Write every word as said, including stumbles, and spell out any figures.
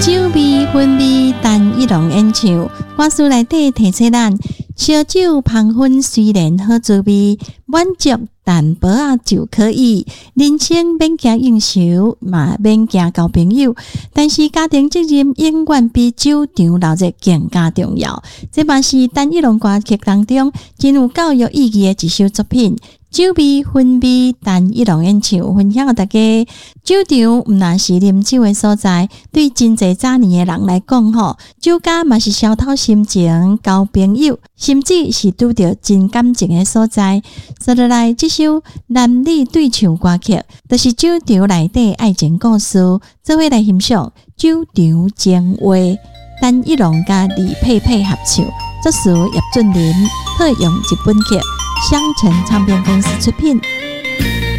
酒味芬味陈一郎演唱，歌词内底提醒咱：烧酒香薰虽然好滋味，满足淡薄仔就可以。人生免惊应酬，嘛免惊交朋友，但是家庭责任永远比酒场闹热更加重要。这嘛是陈一郎歌曲当中真有教育意义的一首作品。酒味芬味陈一郎演唱，分享给大家。酒场毋但是啉酒的所在，对真侪早年的人来讲吼，酒家嘛是消透心情、交朋友，甚至是拄着真感情的所在。接落来这首男女对唱歌曲，就是酒场内底爱情故事，做伙来欣赏酒场情话。陈一郎甲李佩佩合唱，作词叶俊麟，特用一本曲。香城唱片公司出品。